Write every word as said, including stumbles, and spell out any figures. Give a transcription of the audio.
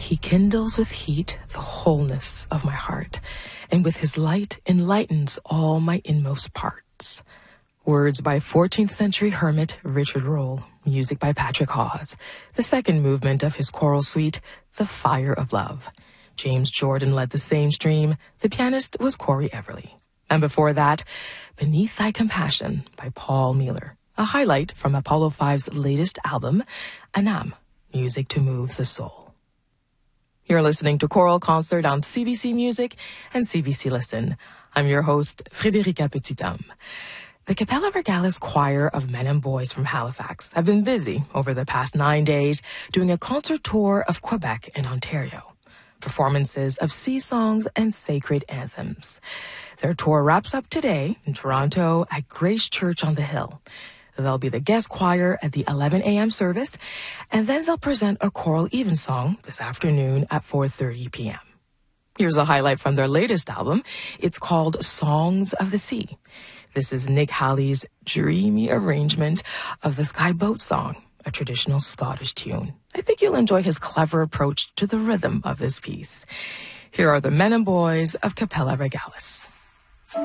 He kindles with heat the wholeness of my heart, and with his light enlightens all my inmost parts. Words by fourteenth century hermit Richard Rolle, music by Patrick Hawes. The second movement of his choral suite, The Fire of Love. James Jordan led the same stream. The pianist was Corey Everly. And before that, Beneath Thy Compassion by Paul Mueller, a highlight from Apollo five's latest album, Anam, music to move the soul. You're listening to Choral Concert on C B C Music and C B C Listen. I'm your host, Frédérica Petithomme. The Capella Regalis Choir of Men and Boys from Halifax have been busy over the past nine days doing a concert tour of Quebec and Ontario. Performances of sea songs and sacred anthems. Their tour wraps up today in Toronto at Grace Church on the Hill. They'll be the guest choir at the eleven a.m. service, and then they'll present a choral evensong this afternoon at four thirty p.m. Here's a highlight from their latest album. It's called Songs of the Sea. This is Nick Halley's dreamy arrangement of the Sky Boat Song, a traditional Scottish tune. I think you'll enjoy his clever approach to the rhythm of this piece. Here are the Men and Boys of Capella Regalis.